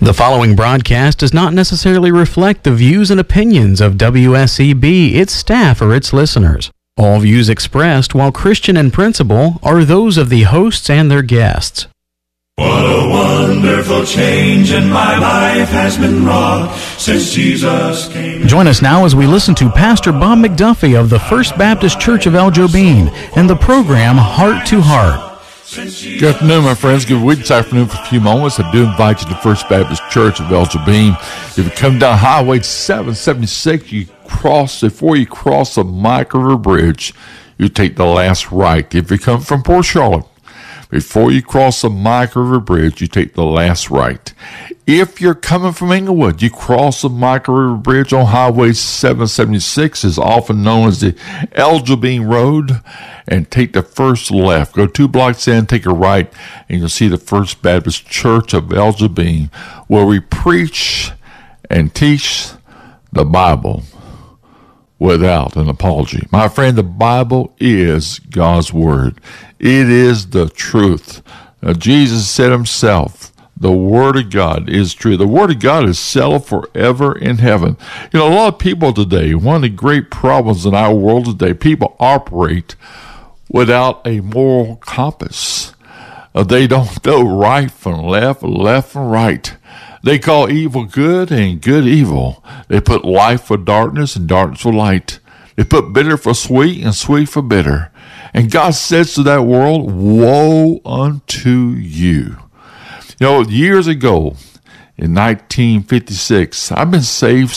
The following broadcast does not necessarily reflect the views and opinions of WSEB, its staff, or its listeners. All views expressed, while Christian in principle, are those of the hosts and their guests. What a wonderful change in my life has been wrought since Jesus came. Join us now as we listen to Pastor Bob McDuffie of the First Baptist Church of El Jobin and the program Heart to Heart. Good afternoon, my friends. Good week this afternoon for a few moments. I do invite you to First Baptist Church of El Jobin. If you come down Highway 776, before you cross the Mike River Bridge, you take the last right. If you come from Port Charlotte, before you cross the Mike River Bridge, you take the last right. If you're coming from Englewood, you cross the Mike River Bridge on Highway 776, is often known as the El Jobin Road, and take the first left. Go 2 blocks in, take a right, and you'll see the First Baptist Church of El Jobin, where we preach and teach the Bible without an apology. My friend, the Bible is God's Word. It is the truth. Now, Jesus said himself, the Word of God is true. The Word of God is settled forever in heaven. You know, a lot of people today, one of the great problems in our world today, people operate without a moral compass. They don't know right from left, left from right. They call evil good and good evil. They put light for darkness and darkness for light. They put bitter for sweet and sweet for bitter. And God says to that world, woe unto you. You know, years ago, in 1956, I've been saved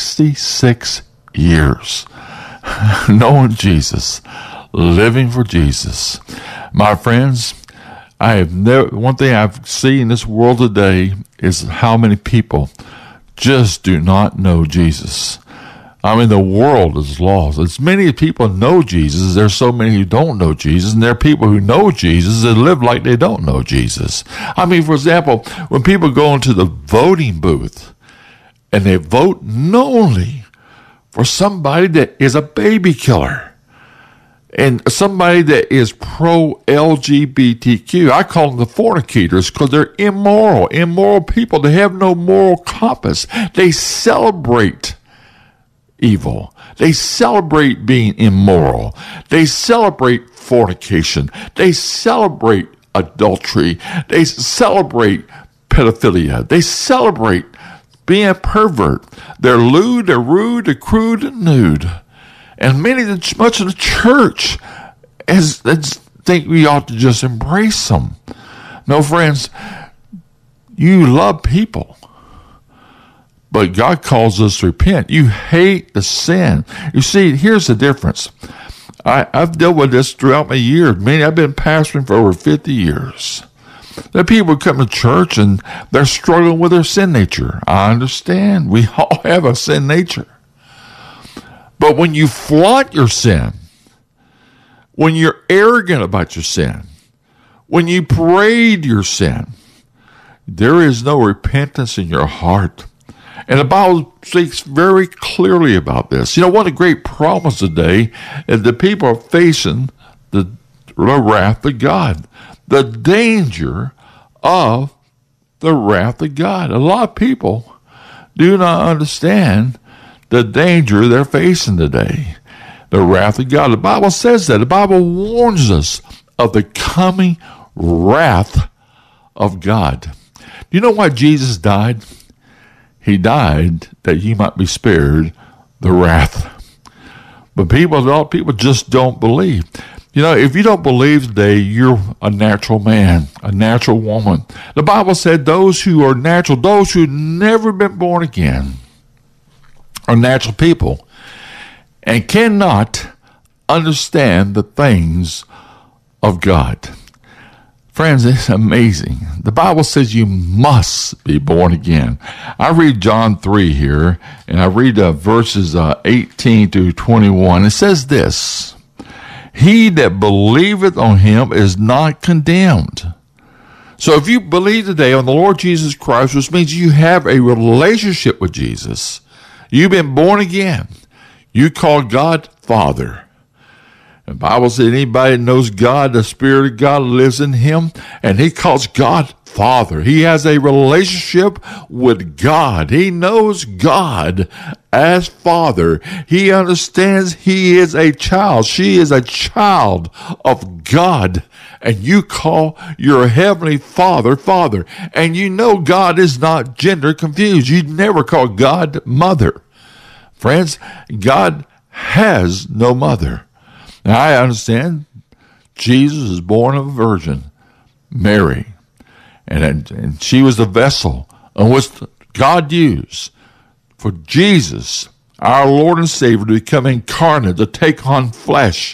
66 years. Knowing Jesus, living for Jesus. My friends, one thing I've seen in this world today is how many people just do not know Jesus. I mean, the world is lost. As many people know Jesus, there's so many who don't know Jesus, and there are people who know Jesus that live like they don't know Jesus. I mean, for example, when people go into the voting booth and they vote knowingly for somebody that is a baby killer and somebody that is pro-LGBTQ, I call them the fornicators because they're immoral people. They have no moral compass. They celebrate evil. They celebrate being immoral. They celebrate fornication. They celebrate adultery. They celebrate pedophilia. They celebrate being a pervert. They're lewd, they're rude, they're crude, and nude. And much of the church think we ought to just embrace them. No, friends, you love people. But God calls us to repent. You hate the sin. You see, here's the difference. I've dealt with this throughout my years. I've been pastoring for over 50 years. There are people who come to church and they're struggling with their sin nature. I understand. We all have a sin nature. But when you flaunt your sin, when you're arrogant about your sin, when you parade your sin, there is no repentance in your heart. And the Bible speaks very clearly about this. You know, one of the great problems today is that people are facing the wrath of God, the danger of the wrath of God. A lot of people do not understand the danger they're facing today, the wrath of God. The Bible says that. The Bible warns us of the coming wrath of God. Do you know why Jesus died? He died that you might be spared the wrath. But people just don't believe. You know, if you don't believe today, you're a natural man, a natural woman. The Bible said those who are natural, those who've never been born again, are natural people and cannot understand the things of God. Friends, it's amazing. The Bible says you must be born again. I read John 3 here, and I read verses 18 to 21. It says this, he that believeth on him is not condemned. So if you believe today on the Lord Jesus Christ, which means you have a relationship with Jesus, you've been born again, you call God Father. The Bible says anybody that knows God, the Spirit of God lives in him, and he calls God Father. He has a relationship with God. He knows God as Father. He understands he is a child. She is a child of God. And you call your heavenly Father, Father. And you know God is not gender confused. You never call God Mother. Friends, God has no mother. Now, I understand Jesus is born of a virgin, Mary, and she was the vessel on which God used for Jesus, our Lord and Savior, to become incarnate, to take on flesh.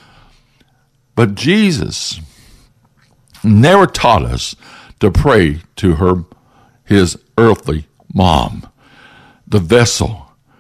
But Jesus never taught us to pray to his earthly mom, the vessel.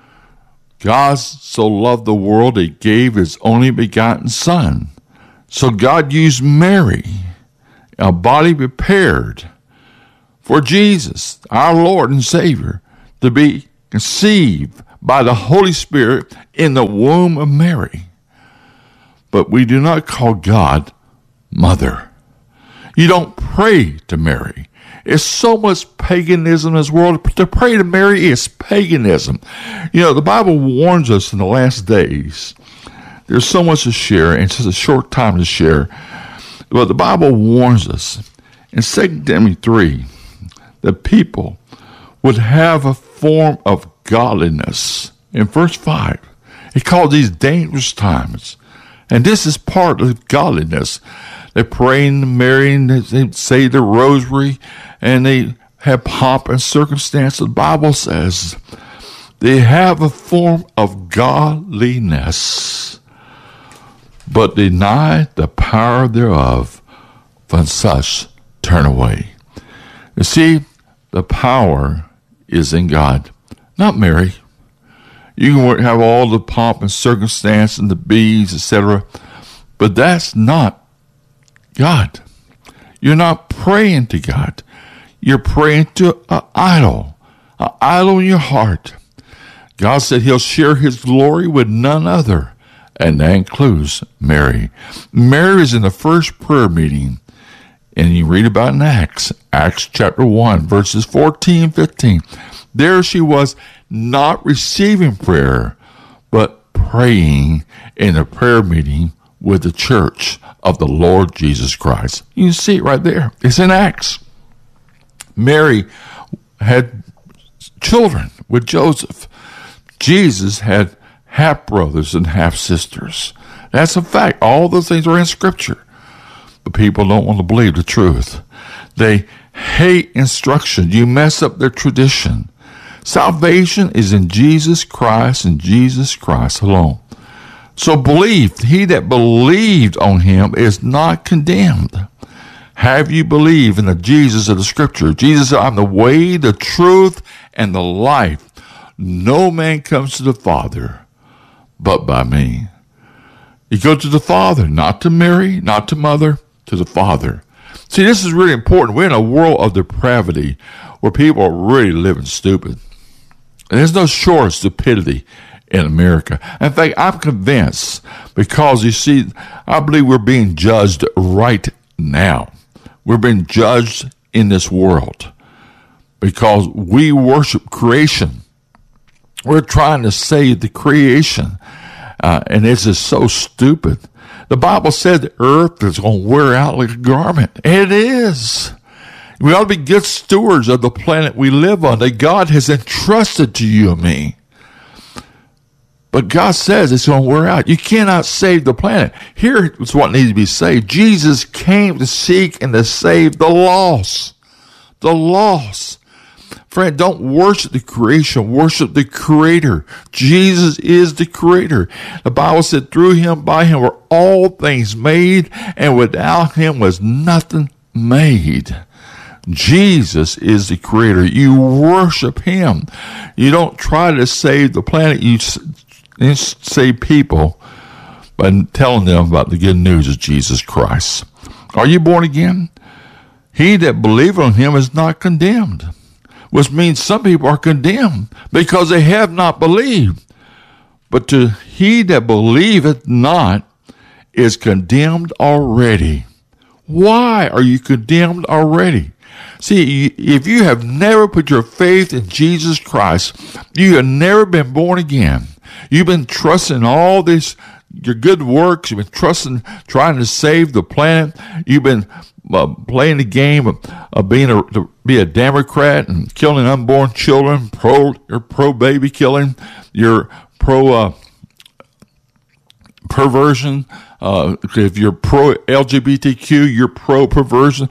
God so loved the world, he gave his only begotten Son. So God used Mary, a body prepared for Jesus, our Lord and Savior, to be conceived by the Holy Spirit in the womb of Mary. But we do not call God Mother. You don't pray to Mary. It's so much paganism in this world. To pray to Mary is paganism. You know, the Bible warns us in the last days. There's so much to share, and it's just a short time to share. But the Bible warns us in 2 Timothy 3 that people would have a form of godliness. In verse 5, he called these dangerous times. And this is part of godliness. They're praying, marrying, they say the rosary, and they have pomp and circumstance. The Bible says they have a form of godliness, but deny the power thereof. From such turn away. You see, the power is in God, not Mary. You can have all the pomp and circumstance and the beads, etc., but that's not God. You're not praying to God. You're praying to an idol in your heart. God said he'll share his glory with none other, and that includes Mary. Mary is in the first prayer meeting, and you read about in Acts chapter 1, verses 14 and 15. There she was, not receiving prayer, but praying in a prayer meeting with the church of the Lord Jesus Christ. You can see it right there. It's in Acts. Mary had children with Joseph. Jesus had half-brothers and half-sisters. That's a fact. All those things are in Scripture. But people don't want to believe the truth. They hate instruction. You mess up their tradition. Salvation is in Jesus Christ and Jesus Christ alone. So believe, he that believed on him is not condemned. Have you believed in the Jesus of the Scripture? Jesus said, I'm the way, the truth, and the life. No man comes to the Father but by me. You go to the Father, not to Mary, not to Mother, to the Father. See, this is really important. We're in a world of depravity where people are really living stupid. And there's no short of stupidity in America. In fact, I'm convinced, because you see, I believe we're being judged right now. We're being judged in this world because we worship creation. We're trying to save the creation, and it's just so stupid. The Bible said the earth is going to wear out like a garment. It is. We ought to be good stewards of the planet we live on that God has entrusted to you and me. But God says it's going to wear out. You cannot save the planet. Here's what needs to be saved. Jesus came to seek and to save the lost. The lost. Friend, don't worship the creation. Worship the Creator. Jesus is the Creator. The Bible said through him, by him were all things made, and without him was nothing made. Jesus is the Creator. You worship him. You don't try to save the planet. You save people by telling them about the good news of Jesus Christ. Are you born again? He that believeth on him is not condemned, which means some people are condemned because they have not believed. But to he that believeth not is condemned already. Why are you condemned already? See, if you have never put your faith in Jesus Christ, you have never been born again. You've been trusting all this, your good works. You've been trusting, trying to save the planet. You've been playing the game of be a Democrat and killing unborn children. You're pro baby killing. You're pro perversion. If you're pro LGBTQ, you're pro perversion.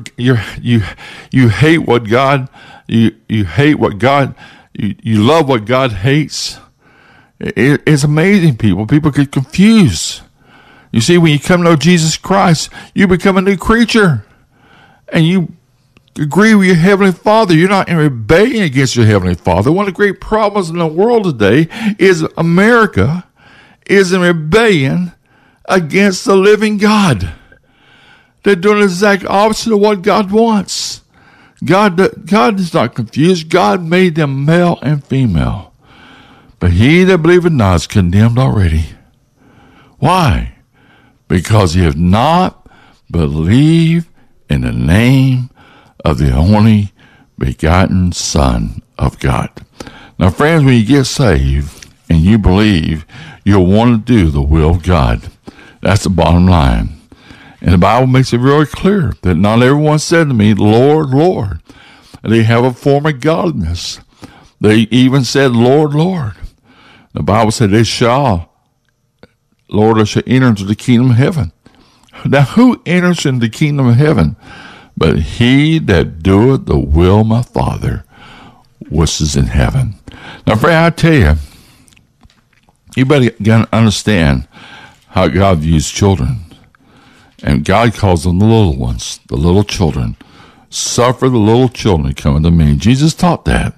You hate what God. You hate what God. You love what God hates. It's amazing, people. People get confused. You see, when you come to know Jesus Christ, you become a new creature. And you agree with your Heavenly Father. You're not in rebellion against your Heavenly Father. One of the great problems in the world today is America is in rebellion against the living God. They're doing the exact opposite of what God wants. God is not confused. God made them male and female. But he that believeth not is condemned already. Why? Because he has not believed in the name of the only begotten Son of God. Now, friends, when you get saved and you believe, you'll want to do the will of God. That's the bottom line. And the Bible makes it very clear that not everyone said to me, Lord, Lord. They have a form of godliness. They even said, Lord, Lord. The Bible said they shall, Lord, shall enter into the kingdom of heaven. Now, who enters into the kingdom of heaven? But he that doeth the will of my Father, which is in heaven. Now, friend, I tell you, you better understand how God views children. And God calls them the little ones, the little children. Suffer the little children to come unto me. Jesus taught that.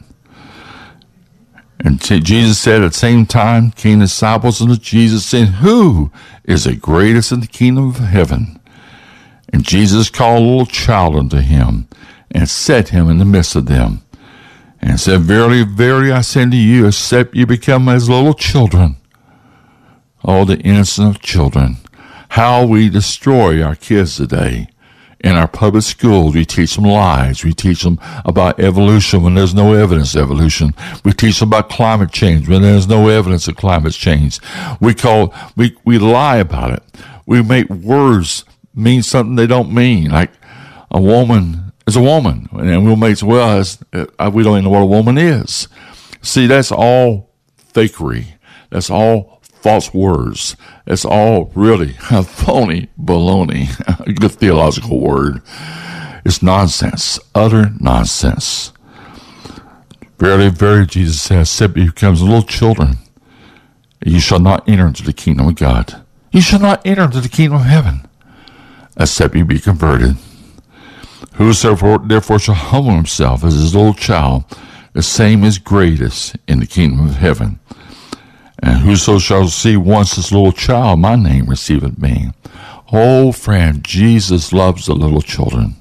And Jesus said at the same time, came disciples unto Jesus, saying, who is the greatest in the kingdom of heaven? And Jesus called a little child unto him, and set him in the midst of them, and said, verily, verily, I say unto you, except you become as little children, all the innocent of children. How we destroy our kids today. In our public schools, we teach them lies. We teach them about evolution when there's no evidence of evolution. We teach them about climate change when there's no evidence of climate change. We lie about it. We make words mean something they don't mean. Like a woman is a woman. And we'll make, well, we don't even know what a woman is. See, that's all fakery. That's all false words. It's all really phony baloney. A good theological word. It's nonsense. Utter nonsense. Verily, verily, Jesus says, except you become little children, you shall not enter into the kingdom of God. You shall not enter into the kingdom of heaven, except you be converted. Whosoever therefore shall humble himself as his little child, the same is greatest in the kingdom of heaven. And whoso shall see once this little child, my name receiveth me. Oh, friend, Jesus loves the little children,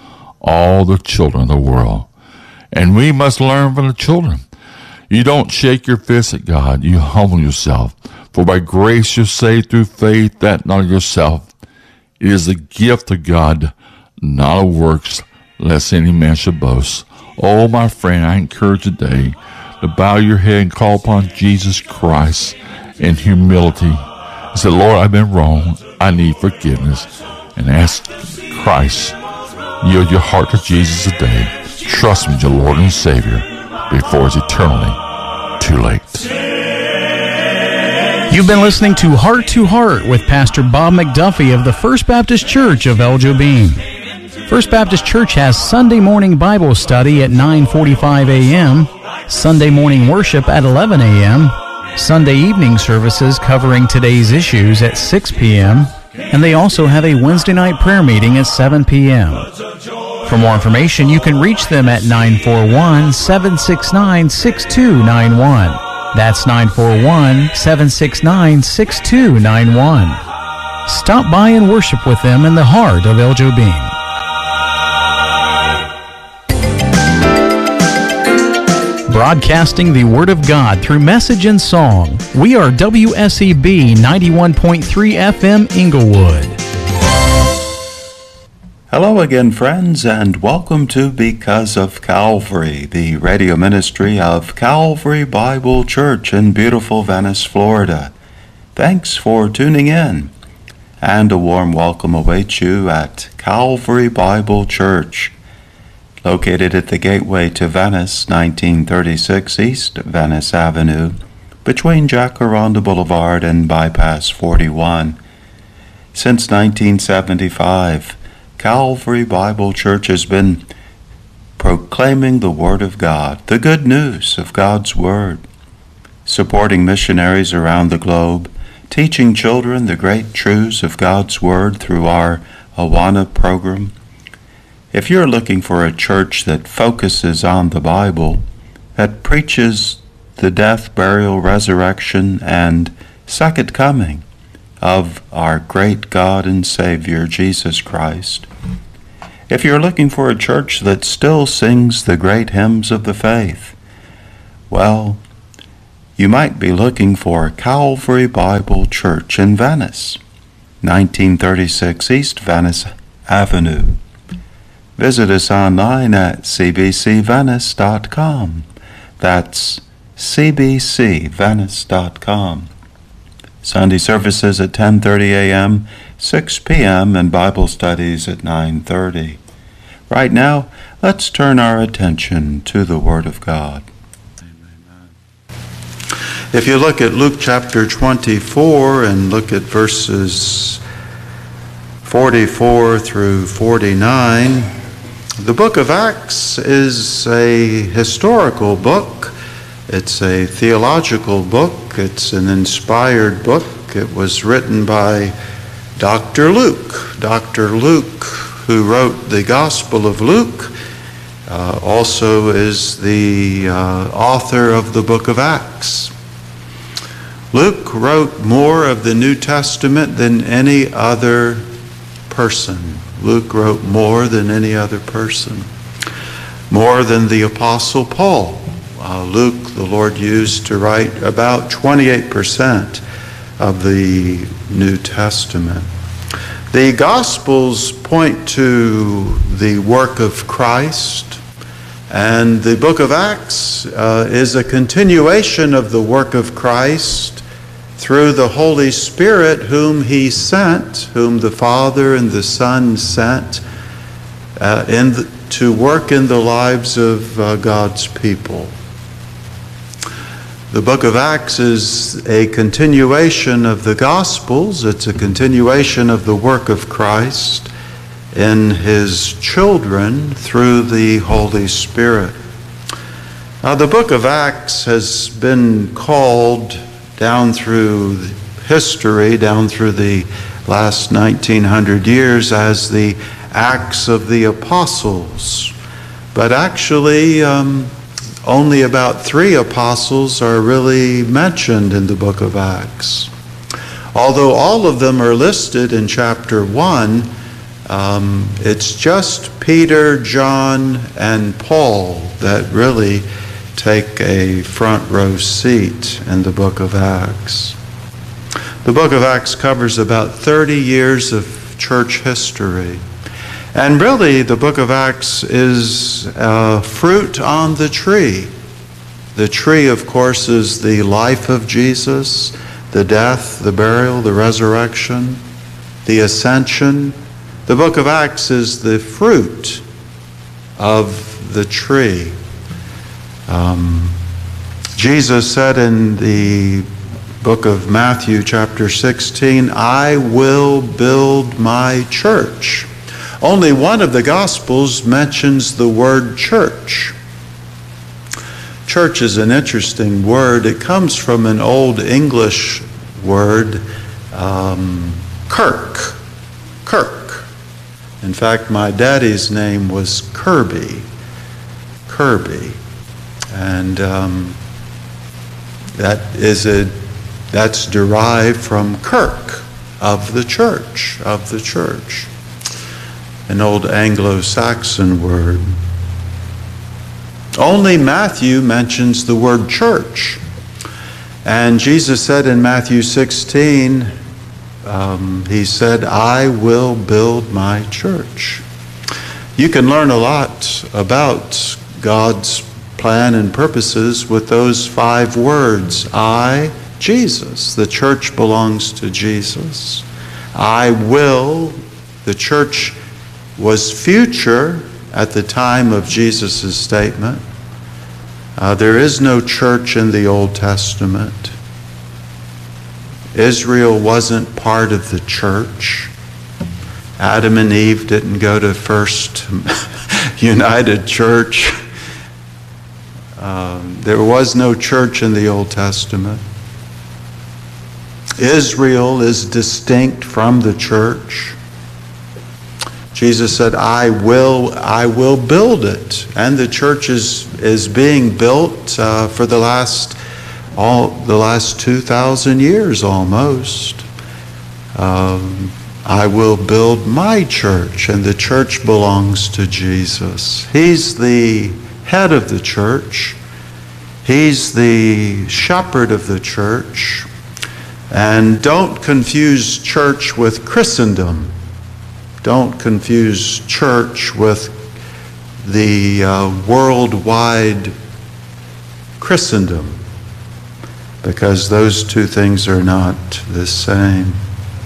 all the children of the world. And we must learn from the children. You don't shake your fist at God. You humble yourself. For by grace you're saved through faith, that not of yourself. It is the gift of God, not of works, lest any man should boast. Oh, my friend, I encourage you today to bow your head and call upon Jesus Christ in humility. And say, Lord, I've been wrong. I need forgiveness. And ask Christ, yield your heart to Jesus today. Trust me, your Lord and Savior, before it's eternally too late. You've been listening to Heart with Pastor Bob McDuffie of the First Baptist Church of El Jobim. First Baptist Church has Sunday morning Bible study at 9:45 a.m., Sunday morning worship at 11 a.m., Sunday evening services covering today's issues at 6 p.m., and they also have a Wednesday night prayer meeting at 7 p.m. For more information, you can reach them at 941-769-6291. That's 941-769-6291. Stop by and worship with them in the heart of El Jobim. broadcasting the Word of God through message and song. We are WSEB 91.3 FM Inglewood. Hello again, friends, and welcome to Because of Calvary, the radio ministry of Calvary Bible Church in beautiful Venice, Florida. Thanks for tuning in, and a warm welcome awaits you at Calvary Bible Church, located at the gateway to Venice, 1936 East Venice Avenue, between Jacaranda Boulevard and Bypass 41. Since 1975, Calvary Bible Church has been proclaiming the Word of God, the good news of God's Word, supporting missionaries around the globe, teaching children the great truths of God's Word through our Awana program. If you're looking for a church that focuses on the Bible, that preaches the death, burial, resurrection, and second coming of our great God and Savior, Jesus Christ. If you're looking for a church that still sings the great hymns of the faith, well, you might be looking for Calvary Bible Church in Venice, 1936 East Venice Avenue. Visit us online at cbcvenice.com. That's cbcvenice.com. Sunday services at 10:30 a.m., 6 p.m., and Bible studies at 9:30. Right now, let's turn our attention to the Word of God. If you look at Luke chapter 24 and look at verses 44 through 49, the book of Acts is a historical book. It's a theological book. It's an inspired book. It was written by Dr. Luke. Dr. Luke, who wrote the Gospel of Luke, also is the author of the book of Acts. Luke wrote more of the New Testament than any other person. Luke wrote more than any other person. More than the Apostle Paul. Luke, the Lord used to write about 28% of the New Testament. The Gospels point to the work of Christ, and the book of Acts is a continuation of the work of Christ through the Holy Spirit whom He sent, whom the Father and the Son sent to work in the lives of God's people. The book of Acts is a continuation of the Gospels. It's a continuation of the work of Christ in His children through the Holy Spirit. Now, the book of Acts has been called down through history, down through the last 1900 years, as the Acts of the Apostles. But actually, only about 3 apostles are really mentioned in the book of Acts. Although all of them are listed in chapter 1, it's just Peter, John, and Paul that really take a front row seat in the book of Acts. The book of Acts covers about 30 years of church history. And really, the book of Acts is fruit on the tree. The tree, of course, is the life of Jesus, the death, the burial, the resurrection, the ascension. The book of Acts is the fruit of the tree. Jesus said in the book of Matthew, chapter 16, "I will build my church." Only one of the Gospels mentions the word church. Church is an interesting word. It comes from an Old English word, kirk. Kirk. In fact, my daddy's name was Kirby. Kirby. And that's derived from kirk, of the church, An old Anglo-Saxon word. Only Matthew mentions the word church. And Jesus said in Matthew 16, he said, I will build my church. You can learn a lot about God's plan and purposes with those 5 words. I, Jesus. The church belongs to Jesus. I will. The church was future at the time of Jesus' statement. There is no church in the Old Testament. Israel wasn't part of the church. Adam and Eve didn't go to First United Church. There was no church in the Old Testament. Israel is distinct from the church. Jesus said, I will build it. And the church is being built for the last 2,000 years almost. I will build my church, and the church belongs to Jesus. He's the head of the church. He's the shepherd of the church. And don't confuse church with Christendom. Don't confuse church with the worldwide Christendom, because those two things are not the same.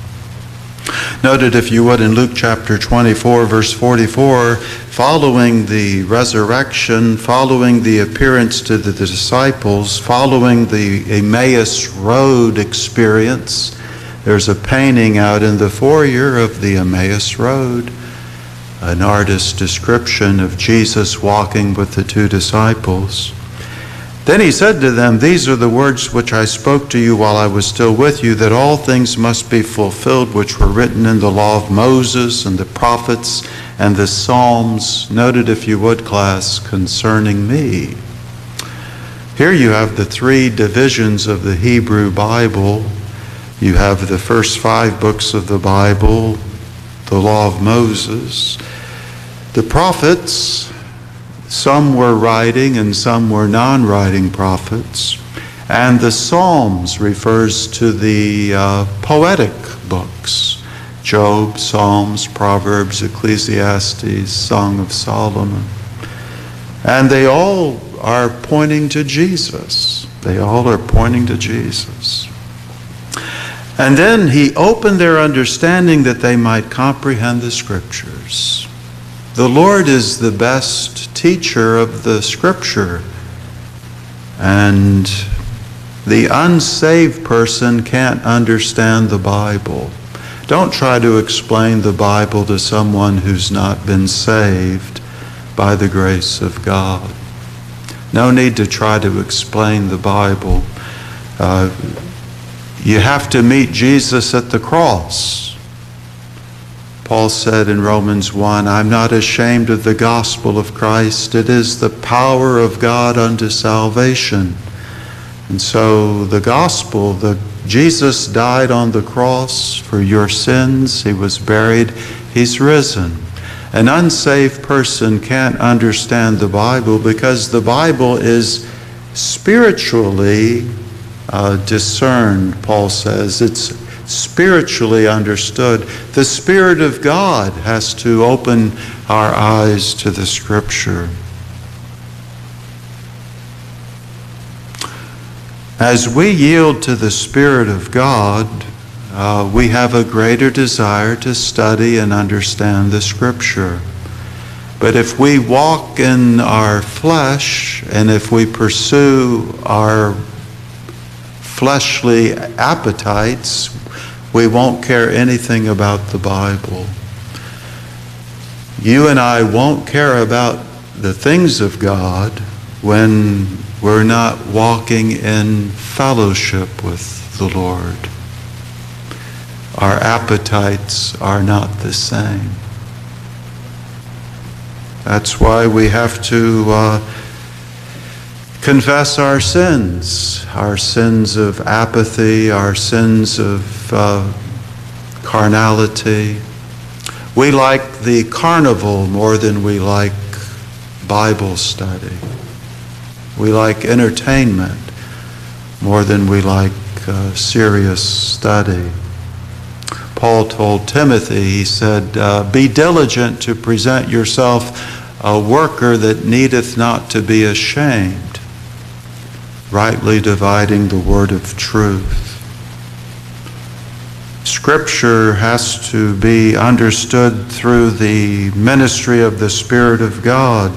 Note it, if you would, in Luke chapter 24, verse 44, following the resurrection, following the appearance to the disciples, following the Emmaus Road experience, there's a painting out in the foyer of the Emmaus Road, an artist's description of Jesus walking with the 2 disciples. Then he said to them, these are the words which I spoke to you while I was still with you, that all things must be fulfilled which were written in the law of Moses and the prophets and the Psalms. Note it, if you would, class, concerning me. Here you have the 3 divisions of the Hebrew Bible. You have the first 5 books of the Bible, the law of Moses, the prophets. Some were writing and some were non-writing prophets. And the Psalms refers to the poetic books. Job, Psalms, Proverbs, Ecclesiastes, Song of Solomon. And they all are pointing to Jesus. They all are pointing to Jesus. And then he opened their understanding that they might comprehend the Scriptures. The Lord is the best teacher of the Scripture, and the unsaved person can't understand the Bible. Don't try to explain the Bible to someone who's not been saved by the grace of God. No need to try to explain the Bible. You have to meet Jesus at the cross. Paul said in Romans 1, I'm not ashamed of the gospel of Christ. It is the power of God unto salvation. And so the gospel, Jesus died on the cross for your sins. He was buried. He's risen. An unsaved person can't understand the Bible because the Bible is spiritually discerned, Paul says. It's spiritually understood. The Spirit of God has to open our eyes to the Scripture. As we yield to the Spirit of God, we have a greater desire to study and understand the Scripture. But if we walk in our flesh, and if we pursue our fleshly appetites, we won't care anything about the Bible. You and I won't care about the things of God when we're not walking in fellowship with the Lord. Our appetites are not the same. That's why we have to confess our sins of apathy, our sins of carnality. We like the carnival more than we like Bible study. We like entertainment more than we like serious study. Paul told Timothy, he said, be diligent to present yourself a worker that needeth not to be ashamed, rightly dividing the word of truth. Scripture has to be understood through the ministry of the Spirit of God.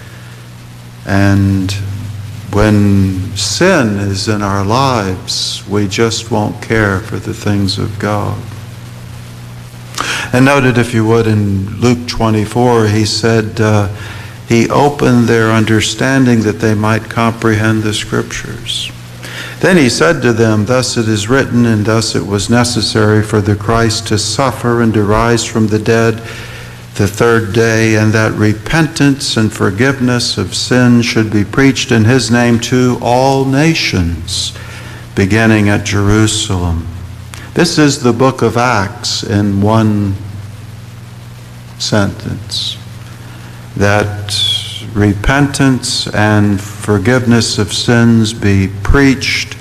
And when sin is in our lives, we just won't care for the things of God. And note it, if you would, in Luke 24, he said, he opened their understanding that they might comprehend the Scriptures. Then he said to them, thus it is written, and thus it was necessary for the Christ to suffer and to rise from the dead the third day, and that repentance and forgiveness of sin should be preached in his name to all nations, beginning at Jerusalem. This is the book of Acts in one sentence. That repentance and forgiveness of sins be preached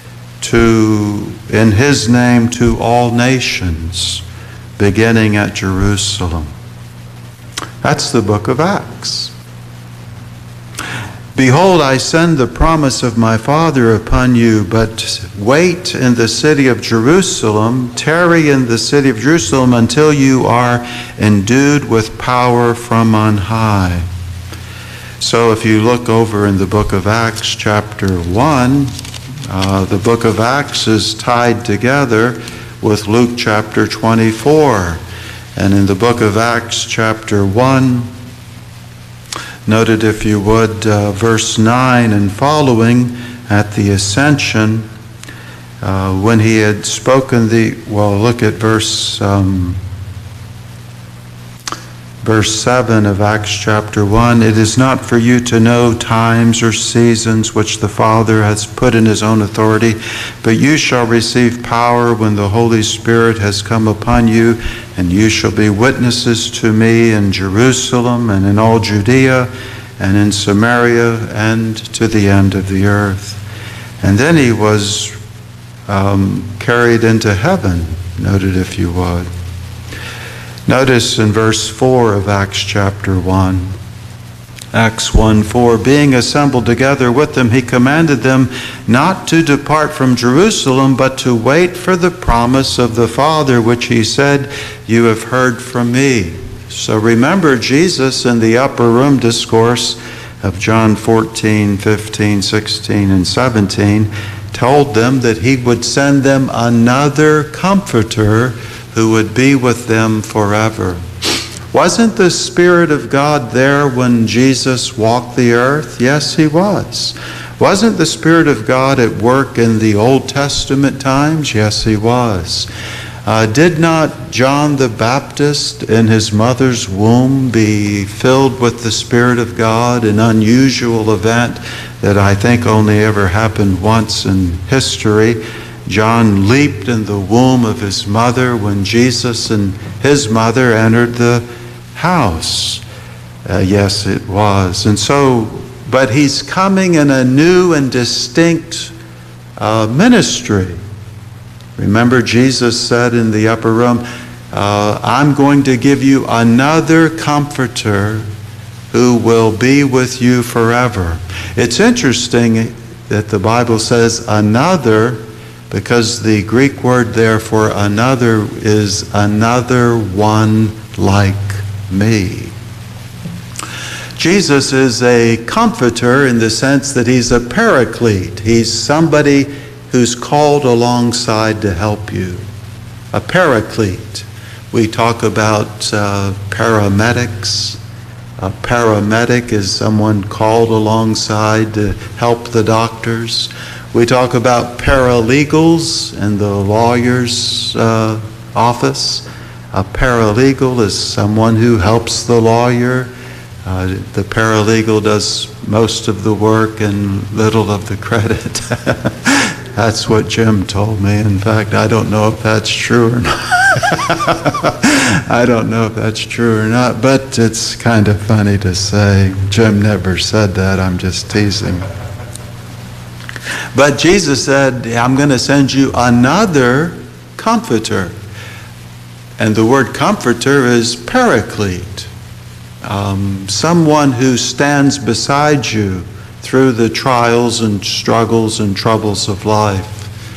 in his name to all nations, beginning at Jerusalem. That's the book of Acts. Behold, I send the promise of my Father upon you, but wait in the city of Jerusalem, tarry in the city of Jerusalem until you are endued with power from on high. So if you look over in the book of Acts chapter 1, the book of Acts is tied together with Luke chapter 24. And in the book of Acts chapter 1, note it if you would, verse 9 and following, at the ascension, when he had spoken look at verse 7 of Acts chapter 1. It is not for you to know times or seasons which the Father has put in his own authority, but you shall receive power when the Holy Spirit has come upon you, and you shall be witnesses to me in Jerusalem and in all Judea and in Samaria and to the end of the earth. And then he was carried into heaven, note it if you would. Notice in verse 4 of Acts chapter 1, Acts 1:4, being assembled together with them, he commanded them not to depart from Jerusalem, but to wait for the promise of the Father, which he said, you have heard from me. So remember, Jesus in the upper room discourse of John 14, 15, 16, and 17 told them that he would send them another comforter who would be with them forever. Wasn't the Spirit of God there when Jesus walked the earth? Yes, he was. Wasn't the Spirit of God at work in the Old Testament times? Yes, he was. Did not John the Baptist in his mother's womb be filled with the Spirit of God, an unusual event that I think only ever happened once in history? John leaped in the womb of his mother when Jesus and his mother entered the house. Yes, it was. And so, but he's coming in a new and distinct ministry. Remember, Jesus said in the upper room, I'm going to give you another comforter who will be with you forever. It's interesting that the Bible says another, because the Greek word there for another is another one like me. Jesus is a comforter in the sense that he's a paraclete. He's somebody who's called alongside to help you. A paraclete. We talk about paramedics. A paramedic is someone called alongside to help the doctors. We talk about paralegals in the lawyer's office. A paralegal is someone who helps the lawyer. The paralegal does most of the work and little of the credit. That's what Jim told me. In fact, I don't know if that's true or not. I don't know if that's true or not, but it's kind of funny to say. Jim never said that. I'm just teasing. But Jesus said, I'm going to send you another comforter. And the word comforter is paraclete. Someone who stands beside you through the trials and struggles and troubles of life.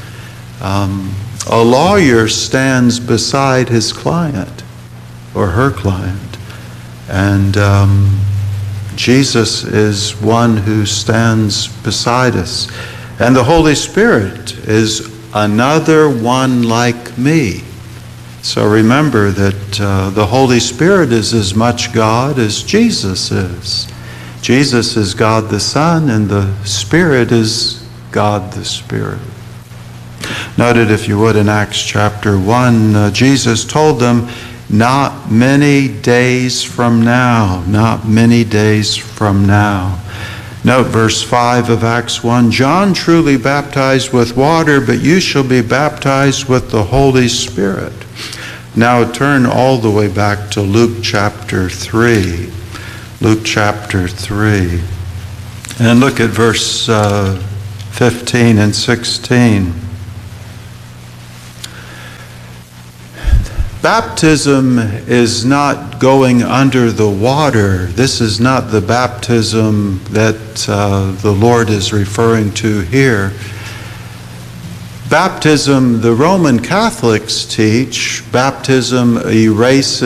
A lawyer stands beside his client or her client. And Jesus is one who stands beside us. And the Holy Spirit is another one like me. So remember that the Holy Spirit is as much God as Jesus is. Jesus is God the Son, and the Spirit is God the Spirit. Note it, if you would, in Acts chapter 1. Jesus told them, not many days from now. Not many days from now. Note verse 5 of Acts 1. John truly baptized with water, but you shall be baptized with the Holy Spirit. Now turn all the way back to Luke chapter 3. Luke chapter 3. And look at verse 15 and 16. Baptism is not going under the water. This is not the baptism that the Lord is referring to here. Baptism, the Roman Catholics teach, baptism erases